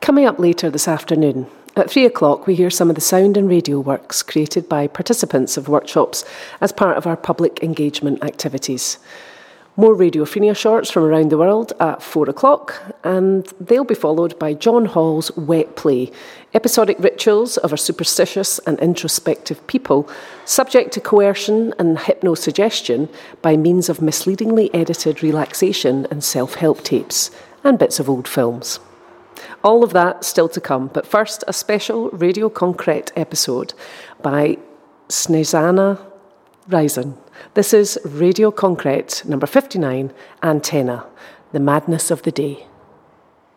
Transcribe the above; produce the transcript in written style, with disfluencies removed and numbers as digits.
Coming up later this afternoon, at 3 o'clock we hear some of the sound and radio works created by participants of workshops as part of our public engagement activities. More Radio Freenia shorts from around the world at 4 o'clock, and they'll be followed by John Hall's Wet Play, episodic rituals of a superstitious and introspective people, subject to coercion and hypnosuggestion by means of misleadingly edited relaxation and self-help tapes, and bits of old films. All of that still to come, but first a special Radio Concrete episode by Snezana Reisen. This is Radio Concrete number 59, Antenna, The Madness of the Day.